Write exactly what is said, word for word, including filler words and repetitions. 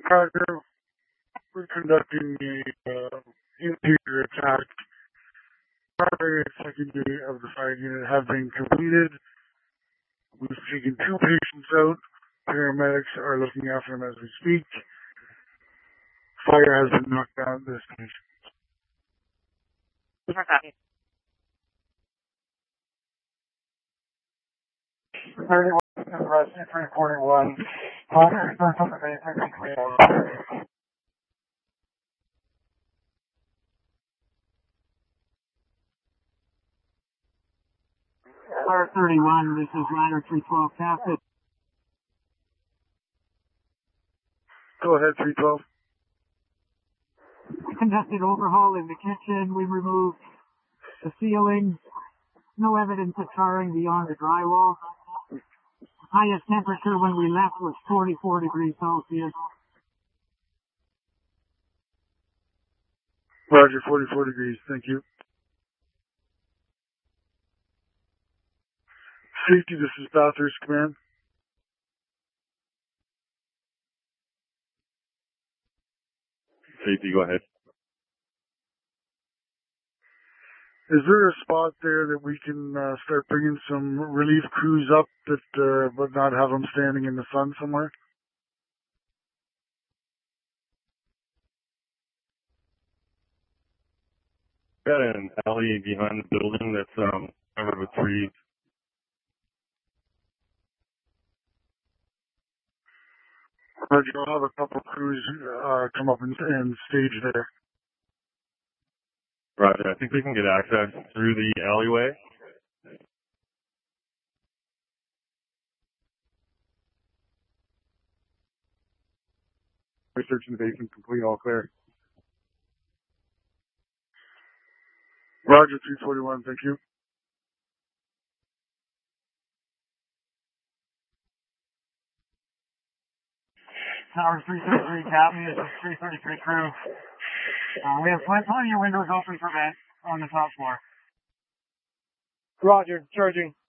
Roger, we're conducting a uh, interior attack. Primary and secondary of the fire unit have been completed. We've taken two patients out. Paramedics are looking after them as we speak. Fire has been knocked down this patient. thirty-one, rescue three forty-one. Contact starts on the basic between R thirty-one, this is Ladder three twelve Captain. Go ahead, three twelve. We conducted overhaul in the kitchen. We removed the ceilings. No evidence of charring beyond the drywall. Highest temperature when we left was forty-four degrees Celsius. Roger, forty-four degrees. Thank you. Safety, this is Bathurst Command. Safety, go ahead. Is there a spot there that we can uh, start bringing some relief crews up, that, uh, but not have them standing in the sun somewhere? Got an alley behind the building that's um, covered with trees. Roger, I'll have a couple crews uh, come up and, and stage there. Roger, I think we can get access through the alleyway. Research in the basement complete, all clear. Roger, three forty-one, thank you. Tower three thirty-three, Captain, this is three thirty-three crew. Uh, we have plenty of windows open for vent on the top floor. Roger, charging.